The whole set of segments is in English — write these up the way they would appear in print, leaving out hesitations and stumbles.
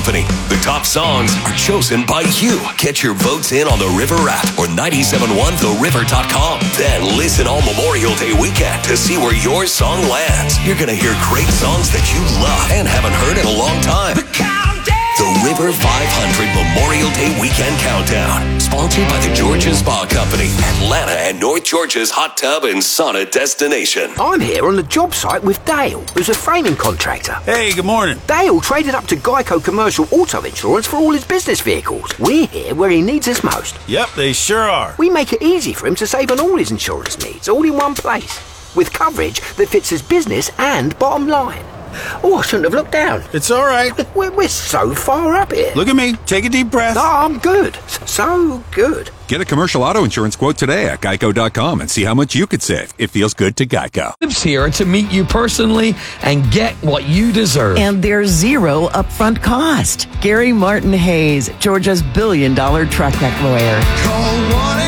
Company. The top songs are chosen by you. Get your votes in on the River app or 971theriver.com. Then listen all Memorial Day weekend to see where your song lands. You're going to hear great songs that you love and haven't heard in a long time. The River 500 Memorial Day Weekend Countdown. Sponsored by the Georgia's Spa Company, Atlanta and North Georgia's hot tub and sauna destination. I'm here on the job site with Dale, who's a framing contractor. Hey, good morning. Dale traded up to Geico Commercial Auto Insurance for all his business vehicles. We're here where he needs us most. Yep, they sure are. We make it easy for him to save on all his insurance needs, all in one place, with coverage that fits his business and bottom line. Oh, I shouldn't have looked down. It's all right. We're so far up here. Look at me. Take a deep breath. No, I'm good. So good. Get a commercial auto insurance quote today at geico.com and see how much you could save. It feels good to Geico. Here to meet you personally and get what you deserve. And there's zero upfront cost. Gary Martin Hayes, Georgia's billion-dollar truck tech lawyer. Call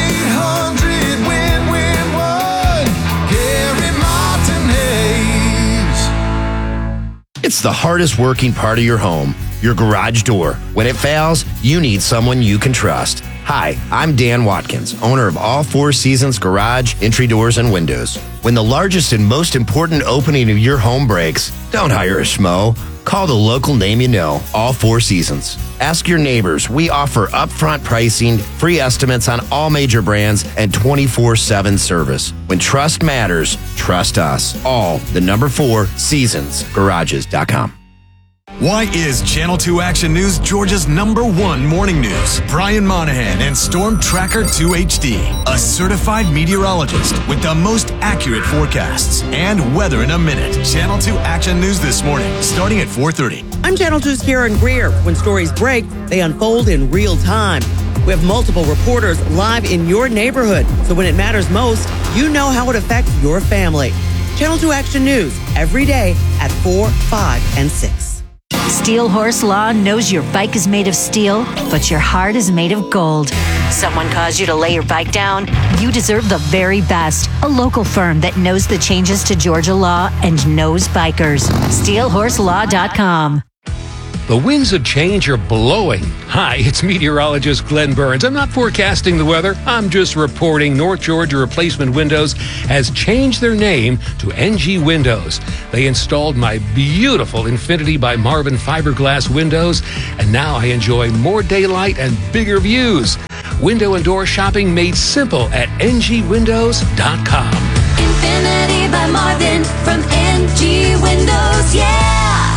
1-800-WIN-WIN-1. Gary Martin Hayes. It's the hardest working part of your home, your garage door. When it fails, you need someone you can trust. Hi, I'm Dan Watkins, owner of All Four Seasons Garage, Entry Doors, and Windows. When the largest and most important opening of your home breaks, don't hire a schmo. Call the local name you know, All Four Seasons. Ask your neighbors. We offer upfront pricing, free estimates on all major brands, and 24/7 service. When trust matters, trust us. All the number 4 seasonsgarages.com. Why is Channel 2 Action News Georgia's #1 morning news? Brian Monahan and Storm Tracker 2 HD, a certified meteorologist with the most accurate forecasts and weather in a minute. Channel 2 Action News this morning, starting at 4:30. I'm Channel 2's Karen Greer. When stories break, they unfold in real time. We have multiple reporters live in your neighborhood, so when it matters most, you know how it affects your family. Channel 2 Action News, every day at 4, 5, and 6. Steel Horse Law knows your bike is made of steel, but your heart is made of gold. Someone caused you to lay your bike down? You deserve the very best. A local firm that knows the changes to Georgia law and knows bikers. SteelHorseLaw.com. The winds of change are blowing. Hi, it's meteorologist Glenn Burns. I'm not forecasting the weather. I'm just reporting North Georgia Replacement Windows has changed their name to NG Windows. They installed my beautiful Infinity by Marvin fiberglass windows, and now I enjoy more daylight and bigger views. Window and door shopping made simple at ngwindows.com. Infinity by Marvin from NG Windows, yeah!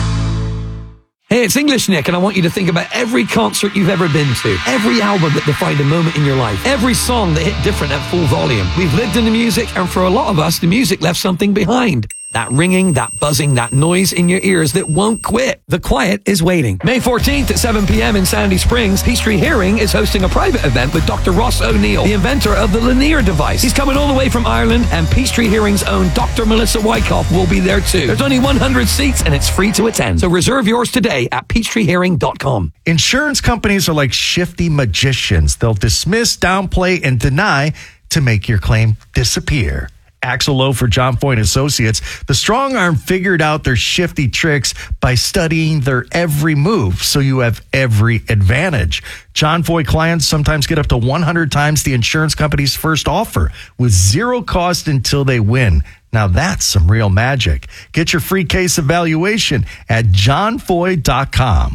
Hey, it's English Nick, and I want you to think about every concert you've ever been to, every album that defined a moment in your life, every song that hit different at full volume. We've lived in the music, and for a lot of us, the music left something behind. That ringing, that buzzing, that noise in your ears that won't quit. The quiet is waiting. May 14th at 7 p.m. in Sandy Springs, Peachtree Hearing is hosting a private event with Dr. Ross O'Neill, the inventor of the Lanier device. He's coming all the way from Ireland, and Peachtree Hearing's own Dr. Melissa Wyckoff will be there too. There's only 100 seats, and it's free to attend. So reserve yours today at peachtreehearing.com. Insurance companies are like shifty magicians. They'll dismiss, downplay, and deny to make your claim disappear. Axel Lowe for John Foy & Associates. The strong arm figured out their shifty tricks by studying their every move, so you have every advantage. John Foy clients sometimes get up to 100 times the insurance company's first offer with zero cost until they win. Now that's some real magic. Get your free case evaluation at johnfoy.com.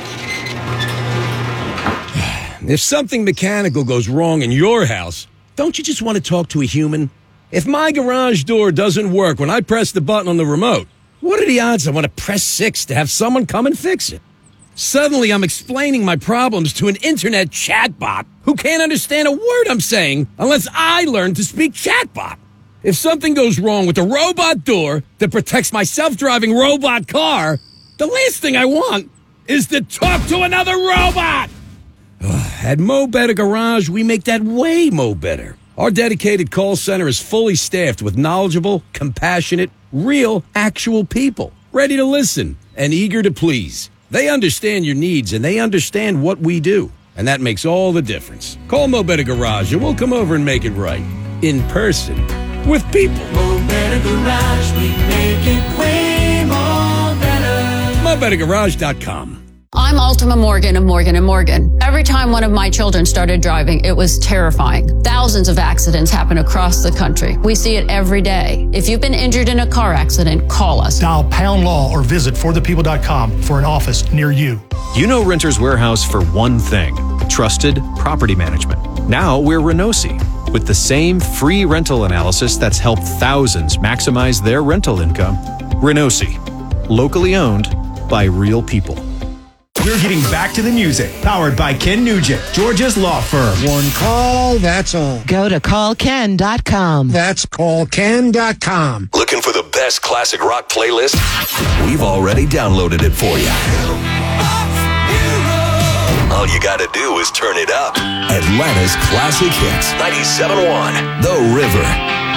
If something mechanical goes wrong in your house, don't you just want to talk to a human? If my garage door doesn't work when I press the button on the remote, what are the odds I want to press 6 to have someone come and fix it? Suddenly, I'm explaining my problems to an internet chatbot who can't understand a word I'm saying unless I learn to speak chatbot. If something goes wrong with the robot door that protects my self-driving robot car, the last thing I want is to talk to another robot. At Mo Better Garage, we make that way mo better. Our dedicated call center is fully staffed with knowledgeable, compassionate, real, actual people, ready to listen and eager to please. They understand your needs and they understand what we do, and that makes all the difference. Call Mo Better Garage and we'll come over and make it right. In person. With people. Mo Better Garage, we make it way more better. MoBetterGarage.com. I'm Ultima Morgan of Morgan & Morgan. Every time one of my children started driving, it was terrifying. Thousands of accidents happen across the country. We see it every day. If you've been injured in a car accident, call us. Dial Pound Law or visit forthepeople.com for an office near you. You know Renters Warehouse for one thing: trusted property management. Now we're Renosi, with the same free rental analysis that's helped thousands maximize their rental income. Renosi, locally owned by real people. We're getting back to the music. Powered by Ken Nugent, Georgia's law firm. One call, that's all. Go to callken.com. That's callken.com. Looking for the best classic rock playlist? We've already downloaded it for you. All you gotta do is turn it up. Atlanta's classic hits. 97.1 The River.